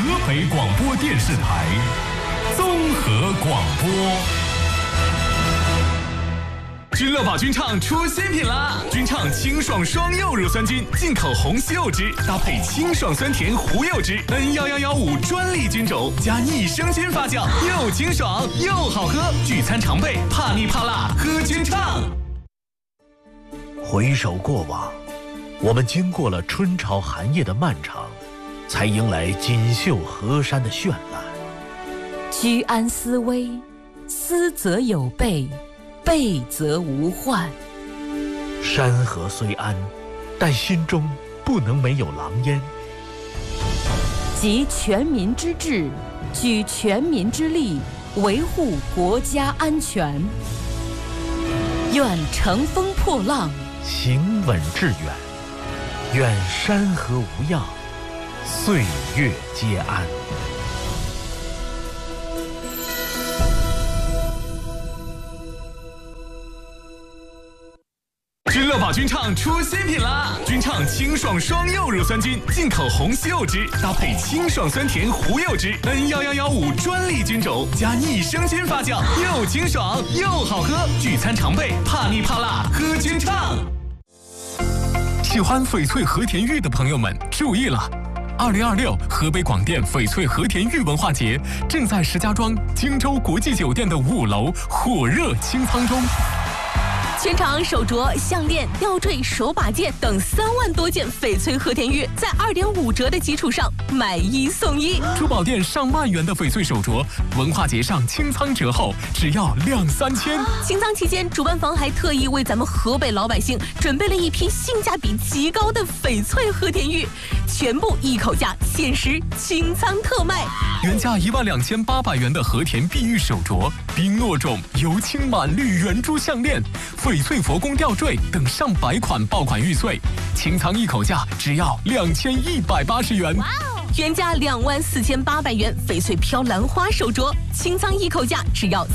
北广播电视台综合广播。君乐宝君畅出新品啦！君畅清爽双柚乳酸菌，进口红西柚汁，搭配清爽酸甜胡柚汁 ，N11115专利菌种，加益生菌发酵，又清爽又好喝。聚餐常备，怕腻怕辣，喝君畅。 回首过往，我们经过了春潮寒夜的漫长，才迎来锦绣河山的绚烂。 居安思危，思则有备，备则无患。 山河虽安，但心中不能没有狼烟。 集全民之智，举全民之力，维护国家安全。愿乘风破浪， 行稳致远。愿山河无恙，岁月皆安。 君乐宝君畅出新品啦！君畅清爽双柚乳酸菌，进口红西柚汁，搭配清爽酸甜胡柚汁 ，N11115专利菌种，加益生菌发酵，又清爽又好喝。聚餐常备，怕腻怕辣，喝君畅。喜欢翡翠和田玉的朋友们注意了！2026河北广电翡翠和田玉文化节正在石家庄荆州国际酒店的5楼火热清仓中。 全场手镯、项链、吊坠、手把件等3万多件翡翠和田玉，在2.5折的基础上买1送1。 珠宝店上万元的翡翠手镯，文化节上清仓折后只要2、3千。 清仓期间，主办方还特意为咱们河北老百姓准备了一批性价比极高的翡翠和田玉，全部一口价限时清仓特卖。 原价12800元的和田碧玉手镯、冰糯种油青满绿圆珠项链、翡翠佛宫吊坠等上百款爆款玉碎，清仓一口价只要2180元。 原价24800元翡翠飘兰花手镯，清仓一口价只要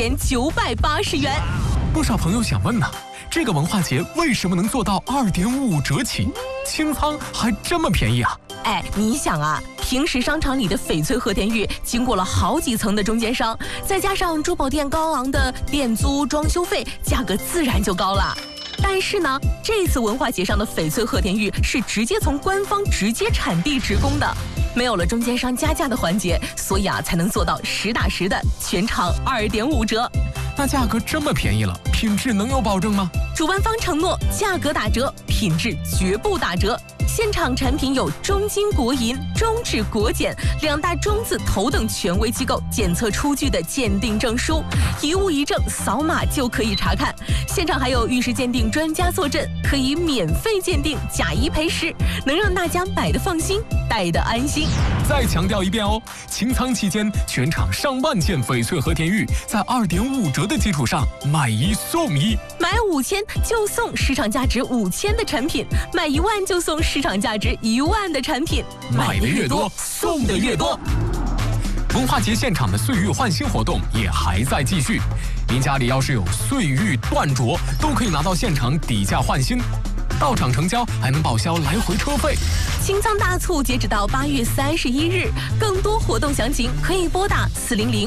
4980元。 不少朋友想问呢，这个文化节为什么能做到2.5折起，清仓还这么便宜啊？ 哎，你想啊，平时商场里的翡翠和田玉经过了好几层的中间商，再加上珠宝店高昂的店租、装修费，价格自然就高了。但是呢，这次文化节上的翡翠和田玉是直接从官方直接产地直供的，没有了中间商加价的环节，所以啊才能做到实打实的全场2.5折。 那价格这么便宜了，品质能有保证吗？ 主办方承诺价格打折，品质绝不打折。现场产品有中金国银、中质国检2大中字头等权威机构检测出具的鉴定证书，一物一证，扫码就可以查看。现场还有玉石鉴定专家坐镇，可以免费鉴定，假一赔10，能让大家买得放心，戴得安心。 再强调一遍哦，清仓期间全场上万件翡翠和田玉在2.5折的基础上买1送1， 买5000就送市场价值5000的产品，买1万就送市场价值1万的产品， 买的越多，送的越多。文化节现场的岁玉换新活动也还在继续，您家里要是有岁玉断镯，都可以拿到现场抵价换新，到场成交还能报销来回车费。 清仓大促截止到8月31日，更多活动详情可以拨打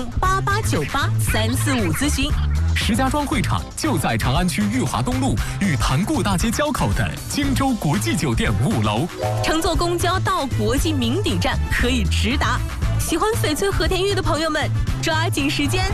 400-8898-345咨询。 石家庄会场就在长安区裕华东路与潭固大街交口的荆州国际酒店5楼。 乘坐公交到国际名邸站可以直达。喜欢翡翠和田玉的朋友们，抓紧时间。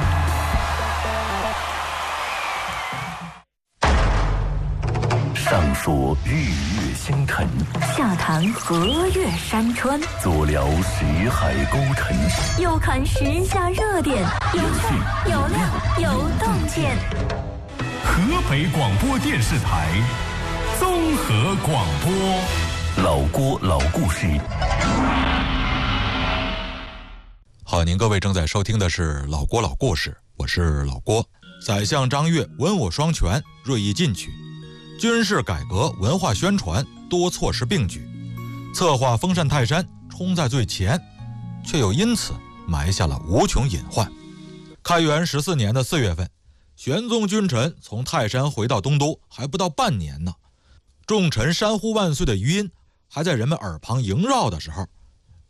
上说日月星辰， 下谈河岳山川， 左聊识海沟沉， 右看时下热点，有趣有料有洞见。 河北广播电视台综合广播， 老郭老故事。 好，您各位正在收听的是老郭老故事，我是老郭。宰相张悦文武双全，锐意进取，军事改革、文化宣传多措施并举，策划封禅泰山冲在最前，却又因此埋下了无穷隐患。开元14年的4月份，玄宗君臣从泰山回到东都还不到半年呢，众臣山呼万岁的余音还在人们耳旁萦绕的时候，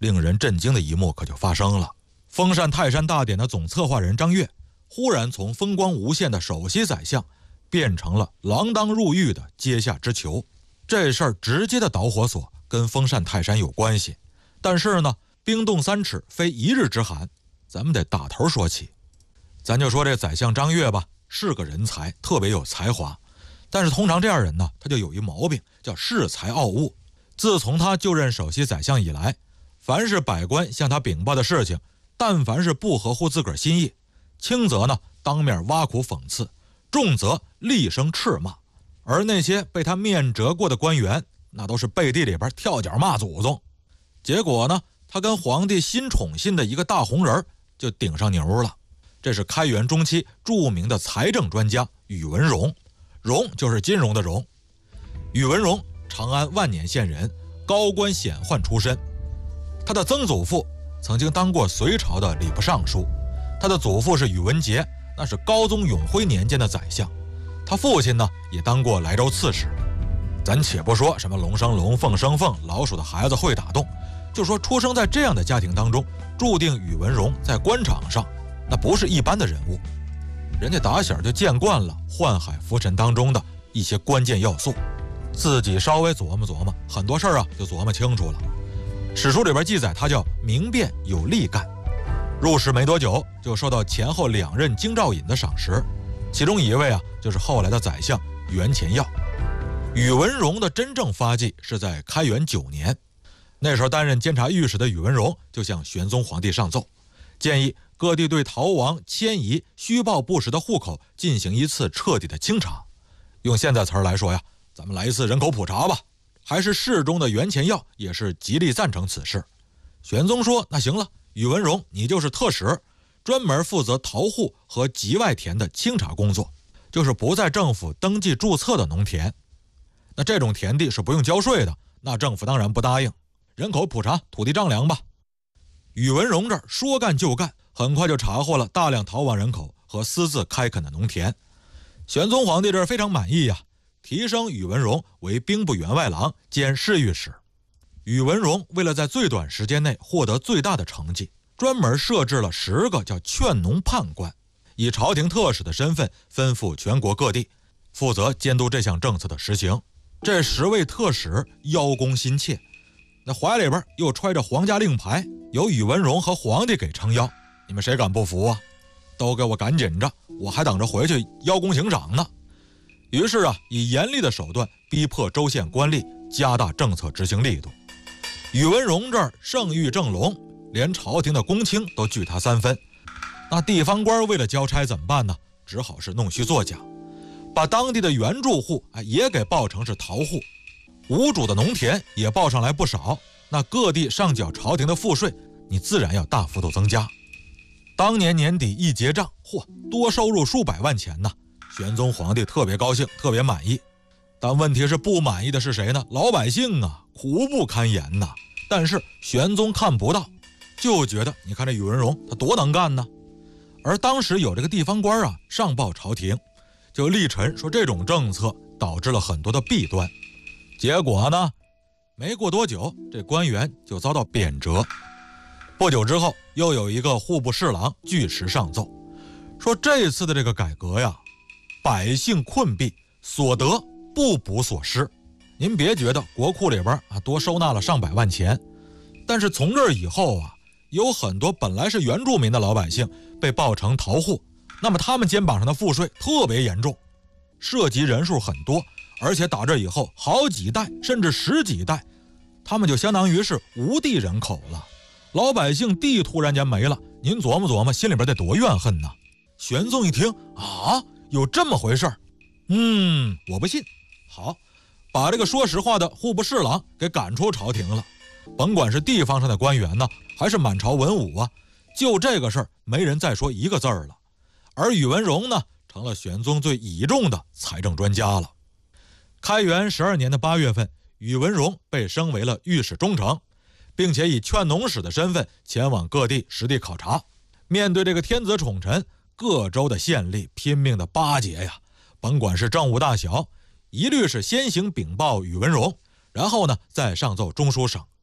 令人震惊的一幕可就发生了。封禅泰山大典的总策划人张悦，忽然从风光无限的首席宰相，变成了锒铛入狱的阶下之囚。这事儿直接的导火索跟封禅泰山有关系，但是呢，冰冻三尺非一日之寒，咱们得打头说起。咱就说这宰相张悦吧，是个人才，特别有才华，但是通常这样人呢，他就有一毛病，叫恃才傲物。自从他就任首席宰相以来，凡是百官向他禀报的事情，但凡是不合乎自个儿心意，轻则呢当面挖苦讽刺，重则厉声斥骂。而那些被他面折过的官员，那都是背地里边跳脚骂祖宗。结果呢，他跟皇帝新宠信的一个大红人就顶上牛了。这是开元中期著名的财政专家宇文融，融就是金融的融。宇文融长安万年县人，高官显宦出身。他的曾祖父曾经当过隋朝的礼部尚书，他的祖父是宇文节，那是高宗永徽年间的宰相。他父亲呢也当过莱州刺史。咱且不说什么龙生龙，凤生凤，老鼠的孩子会打洞，就说出生在这样的家庭当中，注定宇文融在官场上那不是一般的人物。人家打小就见惯了宦海浮沉当中的一些关键要素，自己稍微琢磨琢磨，很多事儿就琢磨清楚了。史书里边记载他叫明辨有力干，入仕没多久就受到前后2任京兆尹的赏识，其中一位就是后来的宰相袁潜耀。宇文融的真正发迹是在开元9年，那时候担任监察御史的宇文融就向玄宗皇帝上奏，建议各地对逃亡、迁移、虚报不实的户口进行一次彻底的清查。用现在词儿来说咱们来一次人口普查吧。还是侍中的袁潜耀也是极力赞成此事。玄宗说，那行了，宇文融你就是特使，专门负责逃户和籍外田的清查工作，就是不在政府登记注册的农田。那这种田地是不用交税的，那政府当然不答应。人口普查，土地丈量吧。宇文融这儿说干就干，很快就查获了大量逃亡人口和私自开垦的农田。玄宗皇帝这儿非常满意提升宇文融为兵部员外郎兼侍御史。宇文融为了在最短时间内获得最大的成绩，专门设置了10个叫劝农判官，以朝廷特使的身份吩咐全国各地，负责监督这项政策的实行。这10位特使邀功心切，那怀里边又揣着皇家令牌，由宇文融和皇帝给撑腰。你们谁敢不服都给我赶紧着，我还等着回去邀功行赏呢。于是以严厉的手段逼迫州县官吏加大政策执行力度。宇文融这儿圣誉正隆，连朝廷的公卿都惧他3分。那地方官为了交差怎么办呢？只好是弄虚作假，把当地的原住户也给报成是逃户，无主的农田也报上来不少。那各地上缴朝廷的赋税，你自然要大幅度增加。当年年底一结账，多收入数百万钱呢。玄宗皇帝特别高兴，特别满意。但问题是，不满意的是谁呢？老百姓苦不堪言呐。但是玄宗看不到，就觉得你看这宇文融他多能干呢。而当时有这个地方官上报朝廷，就力陈说这种政策导致了很多的弊端。结果呢，没过多久，这官员就遭到贬谪。不久之后，又有一个户部侍郎据实上奏，说这次的这个改革百姓困弊，所得不补所失。您别觉得国库里边多收纳了上百万钱，但是从这以后有很多本来是原住民的老百姓被报成逃户，那么他们肩膀上的赋税特别严重，涉及人数很多，而且打这以后好几代甚至10几代，他们就相当于是无地人口了。老百姓地突然间没了，您琢磨琢磨，心里边得多怨恨呢。玄宗一听有这么回事儿，我不信。好，把这个说实话的户部侍郎给赶出朝廷了。甭管是地方上的官员呢，还是满朝文武就这个事儿没人再说一个字儿了。而宇文融呢，成了玄宗最倚重的财政专家了。开元12年的8月份，宇文融被升为了御史中丞，并且以劝农使的身份前往各地实地考察。面对这个天子宠臣，各州的县吏拼命的巴结甭管是政务大小，一律是先行禀报宇文融，然后呢再上奏中书省。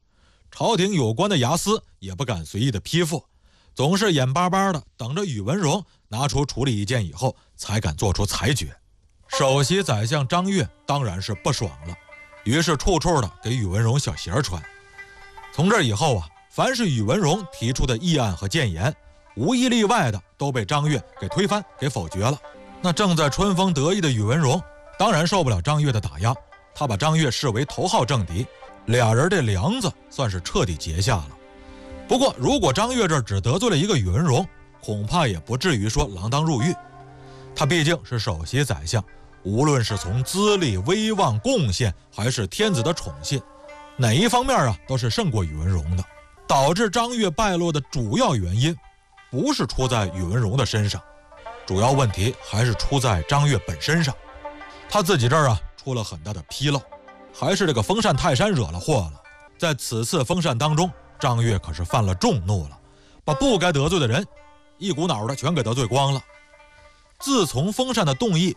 朝廷有关的衙司也不敢随意的批复，总是眼巴巴的等着宇文荣拿出处理意见以后才敢做出裁决。首席宰相张悦当然是不爽了，于是处处的给宇文荣小鞋穿。从这以后啊，凡是宇文荣提出的议案和谏言，无一例外的都被张悦给推翻给否决了。那正在春风得意的宇文荣当然受不了张悦的打压，他把张悦视为头号政敌，俩人这梁子算是彻底结下了。不过如果张悦这只得罪了一个宇文荣，恐怕也不至于说锒铛入狱。他毕竟是首席宰相，无论是从资历、威望、贡献，还是天子的宠信，哪一方面啊都是胜过宇文荣的。导致张悦败落的主要原因不是出在宇文荣的身上，主要问题还是出在张悦本身上。他自己这儿啊出了很大的纰漏，还是这个封禅泰山惹了祸了。在此次封禅当中，张悦可是犯了众怒了，把不该得罪的人一股脑的全给得罪光了。自从封禅的动议